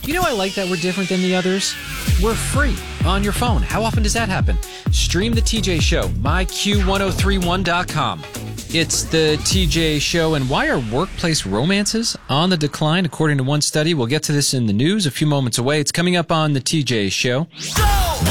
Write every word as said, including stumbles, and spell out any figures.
You know, I like that we're different than the others. We're free on your phone. How often does that happen? Stream the T J Show, my Q ten thirty-one dot com. It's the T J Show, and why are workplace romances on the decline, according to one study? We'll get to this in the news a few moments away. It's coming up on the T J Show. Go!